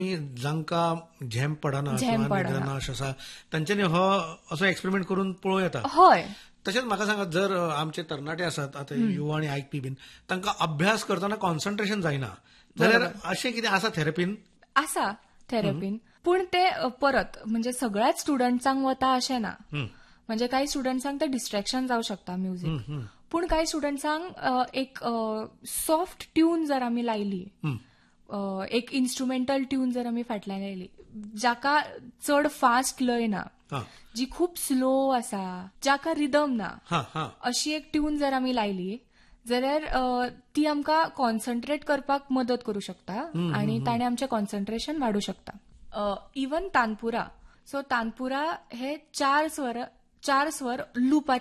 जांकां झेम पडना किंवा निदनाश आसा तांच्यांनी हो असो एक्सपेरिमेंट करून पळोवं येता. हय. तशेंच म्हाका सांगात, जर आमचे तरणाटे आसात आतां युवा आनी आयकपी बीन, तांकां अभ्यास करतना कॉन्सन्ट्रेशन जायना जाल्यार अशें कितें आसा थेरपीन? आसा थेरपीन, पूण ते परत म्हणजे सगळ्याच स्टुडंट्सांक वता अशें ना. म्हणजे काही स्टुडंट्सांक ते डिस्ट्रॅक्शन जावं शकता म्युझिक, पूण काही स्टुडंट्सांक एक सॉफ्ट ट्यून जर आमी लायली, एक इन्स्ट्रुमेंटल ट्यून जर आमी फाटल्यान लायली, जाका चड फास्ट लय ना, जी खूप स्लो आसा, जाका रिदम ना, अशी एक ट्यून जर आमी लायली जाल्यार ती आमकां कॉन्सन्ट्रेट करपाक मदत करू शकता आनी ताणें आमचें कॉन्सन्ट्रेशन वाडूं शकता. इवन तानपुरा, सो तानपुरा हे 4 स्वर लुपाचेर